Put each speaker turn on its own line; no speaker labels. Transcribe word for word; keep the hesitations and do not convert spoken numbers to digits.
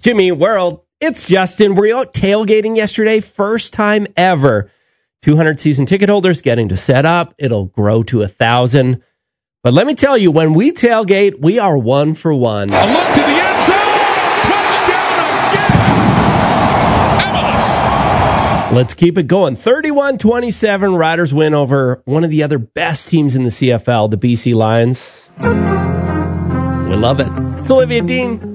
Jimmy World, it's Justin. Were you out tailgating yesterday? First time ever. two hundred season ticket holders getting to set up. It'll grow to one thousand. But let me tell you, when we tailgate, we are one for one.
A look to the end zone. Touchdown again. Emerson.
Let's keep it going. thirty-one twenty-seven, Riders win over one of the other best teams in the C F L, the B C Lions. We love it. It's Olivia Dean.